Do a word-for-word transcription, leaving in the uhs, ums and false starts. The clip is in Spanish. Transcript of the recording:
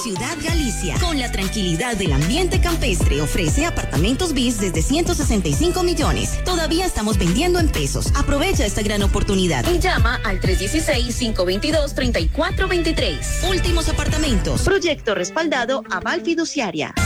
Ciudad Galicia. Con la tranquilidad del ambiente campestre, ofrece apartamentos bis desde ciento sesenta y cinco millones. Todavía estamos vendiendo en pesos. Aprovecha esta gran oportunidad. Y llama al tres uno seis, cinco dos dos, tres cuatro dos tres. Últimos apartamentos. Proyecto respaldado Aval Fiduciaria.